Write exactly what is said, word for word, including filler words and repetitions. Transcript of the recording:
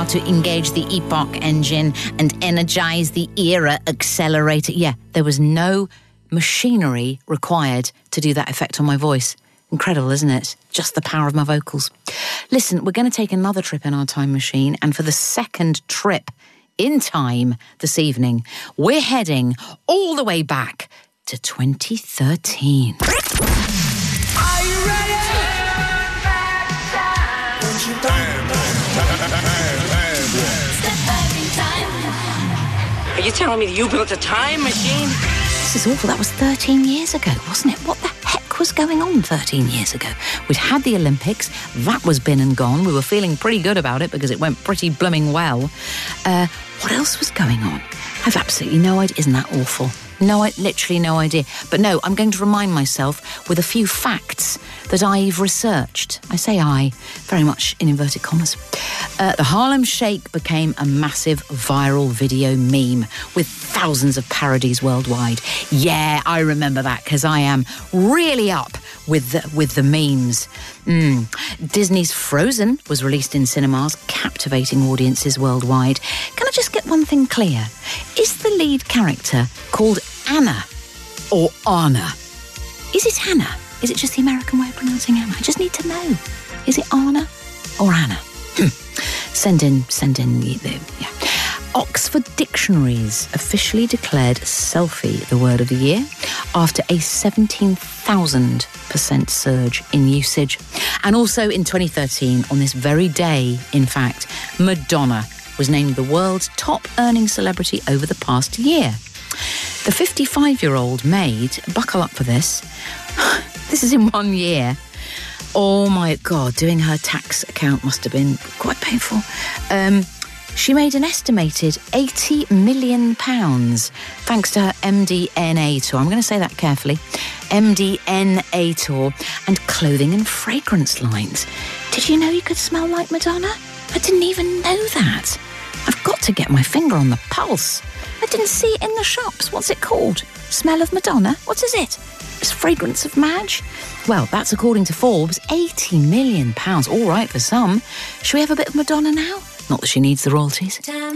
how to engage the Epoch engine and energize the Era accelerator. Yeah, there was no machinery required to do that effect on my voice. Incredible, isn't it? Just the power of my vocals. Listen, we're going to take another trip in our time machine, and for the second trip in time this evening, we're heading all the way back to twenty thirteen. Are you ready? Step back in time. Are you telling me that you built a time machine? This is awful. That was thirteen years ago, wasn't it? What the heck was going on thirteen years ago? We'd had the Olympics. That was been and gone. We were feeling pretty good about it because it went pretty blooming well. Uh, what else was going on? I've absolutely no idea. Isn't that awful? No, I literally no idea. But no, I'm going to remind myself with a few facts that I've researched. I say I, very much in inverted commas. Uh, the Harlem Shake became a massive viral video meme with thousands of parodies worldwide. Yeah, I remember that because I am really up with the, with the memes. Mm. Disney's Frozen was released in cinemas, captivating audiences worldwide. Can I just get one thing clear? Is the lead character called Anna or Anna? Is it Anna? Is it just the American way of pronouncing Anna? I just need to know. Is it Anna or Anna? send in, send in, the, yeah. Oxford Dictionaries officially declared selfie the word of the year after a seventeen thousand percent surge in usage. And also in twenty thirteen, on this very day, in fact, Madonna was named the world's top earning celebrity over the past year. The fifty-five-year-old made, buckle up for this, this is in one year. Oh my God, doing her tax account must have been quite painful. Um, she made an estimated eighty million pounds thanks to her M D N A tour. I'm going to say that carefully. M D N A tour and clothing and fragrance lines. Did you know you could smell like Madonna? I didn't even know that. I've got to get my finger on the pulse. I didn't see it in the shops. What's it called? Smell of Madonna? What is it? It's fragrance of Madge? Well, that's according to Forbes, eighty million pounds. All right for some. Should we have a bit of Madonna now? Not that she needs the royalties.